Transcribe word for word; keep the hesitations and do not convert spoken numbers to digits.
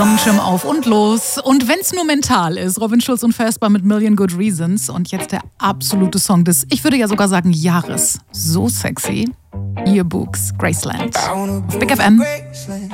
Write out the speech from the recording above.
Sonnenschirm auf und los. Und wenn's nur mental ist, Robin Schulz und mit Million Good Reasons. Und jetzt der absolute Song des, ich würde ja sogar sagen, Jahres. So sexy. Yearbooks, Graceland. Big F M.